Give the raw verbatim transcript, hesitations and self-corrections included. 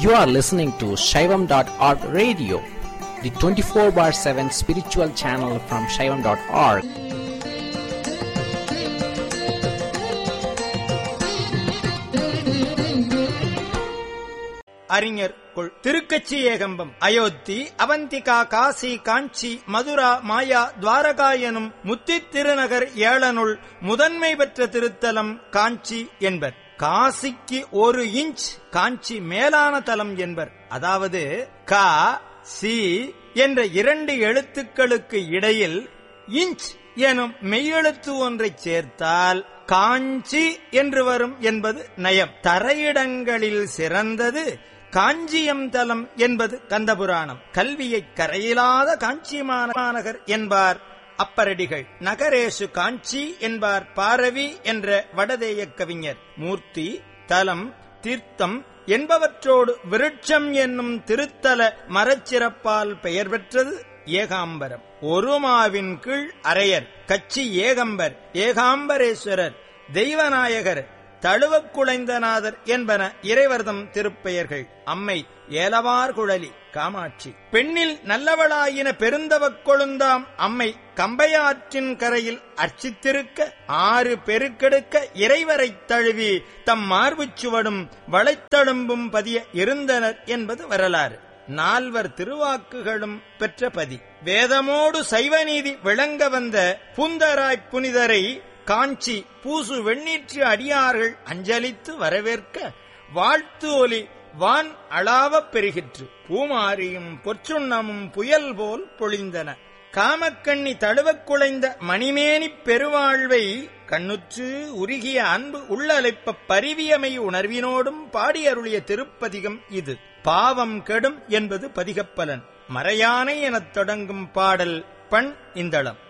You are listening to Shaivam dot org radio, the twenty-four bar seven spiritual channel from Shaivam dot org. அறிஞர் கொள் திருக்கச்சி ஏகம்பம், அயோத்தி, அவந்திகா, காசி, காஞ்சி, மதுரா, மாயா, துவாரகா எனும் முத்தி திருநகர் ஏழனுள் முதன்மை பெற்ற திருத்தலம் காஞ்சி என்பர். காசிக்கு ஒரு இன்ச் காஞ்சி மேலான தலம் என்பர். அதாவது கா சி என்ற இரண்டு எழுத்துக்களுக்கு இடையில் இன்ச் எனும் மெய்யெழுத்து ஒன்றை சேர்த்தால் காஞ்சி என்று வரும் என்பது நயம். தரையிடங்களில் சிறந்தது காஞ்சியம் தலம் என்பது கந்தபுராணம். கல்வியை கரையிலாத காஞ்சிமாநகர் என்பார் அப்பரடிகள். நகரேசு காஞ்சி என்பார் பாரவி என்ற வடதேய கவிஞர். மூர்த்தி, தலம், தீர்த்தம் என்பவற்றோடு விருட்சம் என்னும் திருத்தல மரச்சிறப்பால் பெயர் பெற்றது ஏகாம்பரம். ஒருமாவின் கீழ் அரையர், கச்சி ஏகம்பர், ஏகாம்பரேஸ்வரர், தெய்வநாயகர், தழுவக்குழைந்தநாதர் என்பன இறைவர்தம் திருப்பெயர்கள். அம்மை ஏலவார் குழலி காமாட்சி. பெண்ணில் நல்லவளாயின பெருந்தவக் கொழுந்தாம் அம்மை கம்பையாற்றின் கரையில் அர்ச்சித்திருக்க ஆறு பெருக்கெடுக்க இறைவரைத் தழுவி தம் மார்புச் சுவடும் வளைத்தழும்பும் பதிய இருந்தனர் என்பது வரலாறு. நால்வர் திருவாக்குகளும் பெற்ற பதி. வேதமோடு சைவநீதி விளங்க வந்த பூந்தராய்ப் புனிதரை காஞ்சி பூசு வெண்ணீற்று அடியார்கள் அஞ்சலித்து வரவேற்க வாழ்த்து ஒலி வான் அளாவப் பெருகிற்று. பூமாரியும் பொற்சுண்ணமும் புயல் போல் பொழிந்தன. காமக்கண்ணி தழுவக் குழைந்த மணிமேனிப் பெருவாழ்வை கண்ணுற்று உருகிய அன்பு உள்ளலைப்ப பரிவியமை உணர்வினோடும் பாடியருளிய திருப்பதிகம் இது. பாவம் கெடும் என்பது பதிகப்பலன். மறையானை எனத் தொடங்கும் பாடல் பண் இந்தளம்.